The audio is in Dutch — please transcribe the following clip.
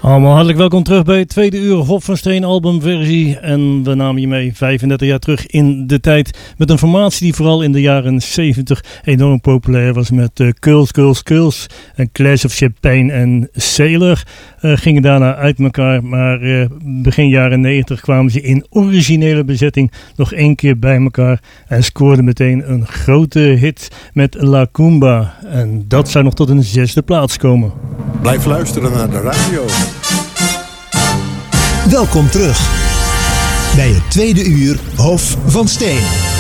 Allemaal hartelijk welkom terug bij het tweede uur Hof van Steen albumversie. En we namen je mee 35 jaar terug in de tijd met een formatie die vooral in de jaren 70 enorm populair was met Curls, Curls, Curls en Clash of Champagne en Sailor. Gingen daarna uit elkaar, maar begin jaren 90 kwamen ze in originele bezetting nog één keer bij elkaar en scoorden meteen een grote hit met La Cumba. En dat zou nog tot een 6e plaats komen. Blijf luisteren naar de radio. Welkom terug bij het tweede uur Hof van Steen.